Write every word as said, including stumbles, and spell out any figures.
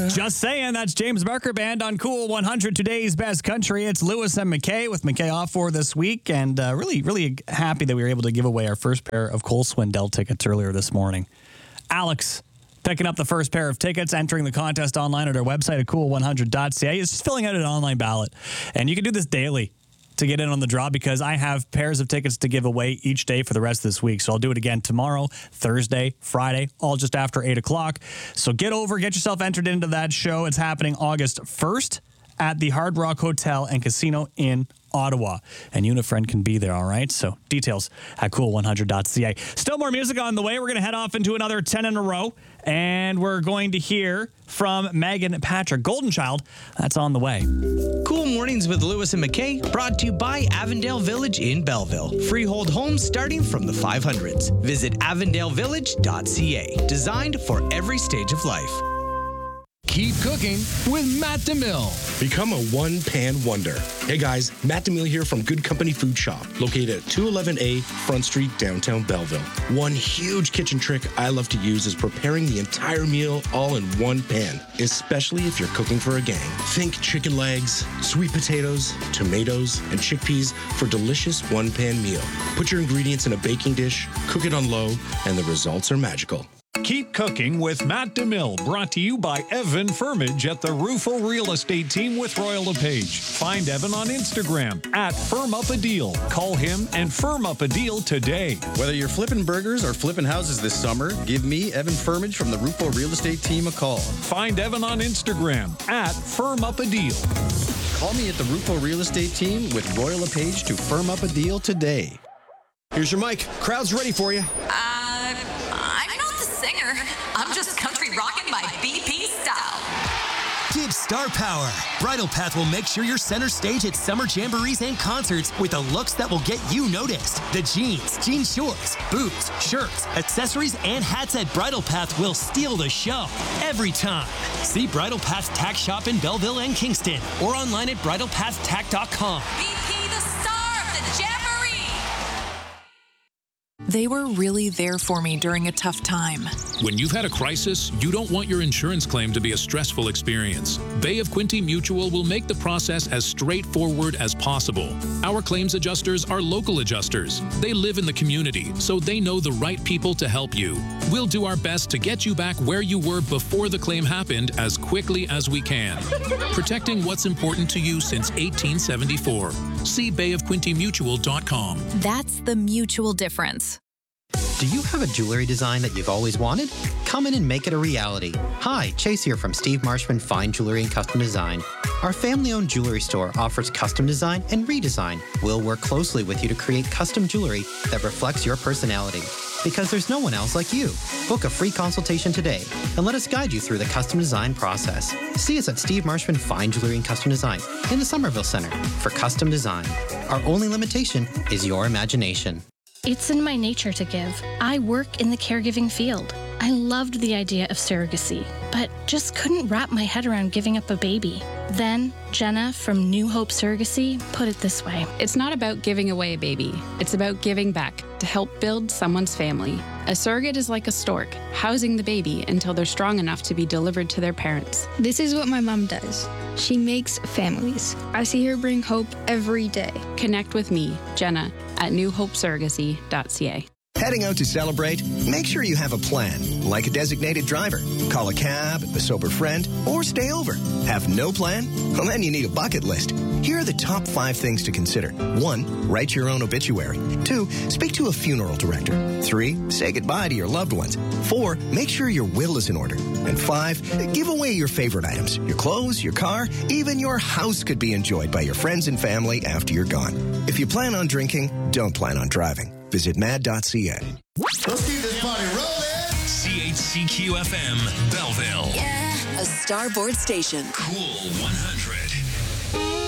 Just saying, that's James Barker Band on Cool one hundred, today's best country. It's Lewis and McKay with McKay off for this week, and uh, really, really happy that we were able to give away our first pair of Cole Swindell tickets earlier this morning. Alex picking up the first pair of tickets, entering the contest online at our website at cool one hundred dot c a. It's just filling out an online ballot, and you can do this daily to get in on the draw because I have pairs of tickets to give away each day for the rest of this week. So I'll do it again tomorrow, Thursday, Friday, all just after eight o'clock. So get over, get yourself entered into that show. It's happening August first at the Hard Rock Hotel and Casino in Ottawa. And you and a friend can be there, all right? So details at cool one hundred dot c a. Still more music on the way. We're going to head off into another ten in a row. And we're going to hear from Megan Patrick. Golden Child, that's on the way. Cool Mornings with Lewis and McKay, brought to you by Avondale Village in Belleville. Freehold homes starting from the five hundreds. Visit avondale village dot c a. Designed for every stage of life. Keep cooking with Matt DeMille. Become a one-pan wonder. Hey guys, Matt DeMille here from Good Company Food Shop, located at two eleven A Front Street, downtown Belleville. One huge kitchen trick I love to use is preparing the entire meal all in one pan, especially if you're cooking for a gang. Think chicken legs, sweet potatoes, tomatoes, and chickpeas for delicious one-pan meal. Put your ingredients in a baking dish, cook it on low, and the results are magical. Keep cooking with Matt DeMille, brought to you by Evan Firmage at the Rufo Real Estate Team with Royal LePage. Find Evan on Instagram at Firm Up a Deal. Call him and firm up a deal today. Whether you're flipping burgers or flipping houses this summer, give me, Evan Firmage from the Rufo Real Estate Team, a call. Find Evan on Instagram at Firm Up a Deal. Call me at the Rufo Real Estate Team with Royal LePage to firm up a deal today. Here's your mic. Crowd's ready for you. Uh, I'm not the singer. I'm just country rocking my B P style. Give star power. Bridal Path will make sure you're center stage at summer jamborees and concerts with the looks that will get you noticed. The jeans, jean shorts, boots, shirts, accessories, and hats at Bridal Path will steal the show every time. See Bridal Path Tack Shop in Belleville and Kingston or online at bridal path tack dot com. B P, the star of the jamboree. They were really there for me during a tough time. When you've had a crisis, you don't want your insurance claim to be a stressful experience. Bay of Quinte Mutual will make the process as straightforward as possible. Our claims adjusters are local adjusters. They live in the community, so they know the right people to help you. We'll do our best to get you back where you were before the claim happened as quickly as we can. Protecting what's important to you since eighteen seventy-four. See bay of quinte mutual dot com. That's the mutual difference. Do you have a jewelry design that you've always wanted? Come in and make it a reality. Hi, Chase here from Steve Marshman Fine Jewelry and Custom Design. Our family-owned jewelry store offers custom design and redesign. We'll work closely with you to create custom jewelry that reflects your personality, because there's no one else like you. Book a free consultation today and let us guide you through the custom design process. See us at Steve Marshman Fine Jewelry and Custom Design in the Somerville Center for custom design. Our only limitation is your imagination. It's in my nature to give. I work in the caregiving field. I loved the idea of surrogacy, but just couldn't wrap my head around giving up a baby. Then, Jenna from New Hope Surrogacy put it this way. It's not about giving away a baby. It's about giving back to help build someone's family. A surrogate is like a stork, housing the baby until they're strong enough to be delivered to their parents. This is what my mom does. She makes families. I see her bring hope every day. Connect with me, Jenna, at new hope surrogacy dot c a. Heading out to celebrate? Make sure you have a plan, like a designated driver. Call a cab, a sober friend, or stay over. Have no plan? Well, then you need a bucket list. Here are the top five things to consider. One, write your own obituary. Two, speak to a funeral director. Three, say goodbye to your loved ones. Four, make sure your will is in order. And five, give away your favorite items. Your clothes, your car, even your house could be enjoyed by your friends and family after you're gone. If you plan on drinking, don't plan on driving. Visit mad dot c a. Let's keep this party rolling. C H C Q F M, Belleville. Yeah, a starboard station. Cool one hundred.